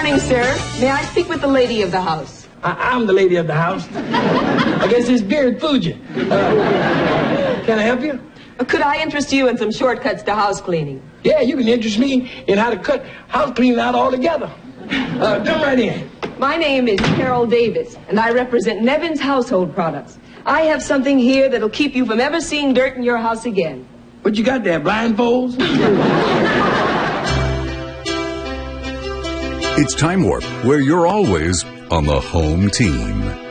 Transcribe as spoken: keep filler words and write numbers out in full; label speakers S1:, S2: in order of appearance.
S1: morning, sir. May I speak with the lady of the house?
S2: I, I'm the lady of the house. I guess this beard fooled you. Uh, can I help you?
S1: Could I interest you in some shortcuts to house cleaning?
S2: Yeah, you can interest me in how to cut house cleaning out altogether. Uh, come right in.
S1: My name is Carol Davis, and I represent Nevins Household Products. I have something here that'll keep you from ever seeing dirt in your house again.
S2: What you got there, blindfolds?
S3: It's Time Warp, where you're always on the home team.